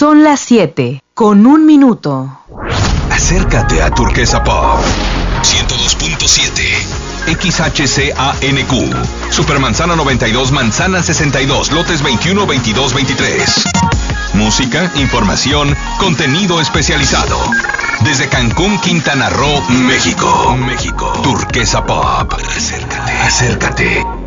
Son las 7:01. Acércate a Turquesa Pop 102.7 XHCANQ Supermanzana 92, Manzana 62, lotes 21, 22, 23. Música, información, contenido especializado. Desde Cancún, Quintana Roo, México. Turquesa Pop. Acércate.